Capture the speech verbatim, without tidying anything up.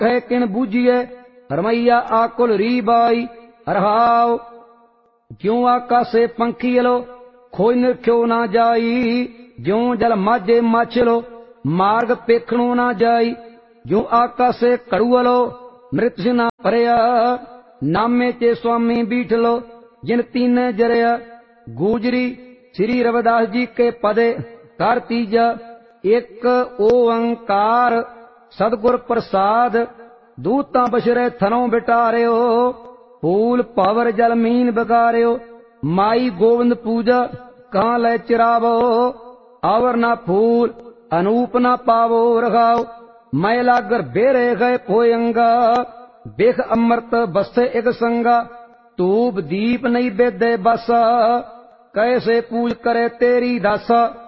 कह किन बूझिए रमैया आकुल री बाई रहाओ। ज्यों आकाशे पंखीलो खोई निरख्यो ना जाई, ज्यों जल माझे माछलो मार्ग पेखणो ना जाई। ज्यों आकाशे कड़ुअलो मृत सिना परया, नामे चे स्वामी बीठलो जिन तीन जरया। गुजरी श्री रविदास जी के पदे कर तीजा, एक ओंकार सतगुर प्रसाद दूतां बछरे थनों बिटारियो। फूल पावर जल मीन बगारियो, माई गोविंद पूजा कहाँ लै चिरावो। आवर ना फूल अनूप ना पावो रखाओ, मैं लागर बेरे गए पोयंगा। बेख अमृत बसे एक संगा, धूप दीप नहीं बेदे बसा। कैसे पूज करे तेरी दासा,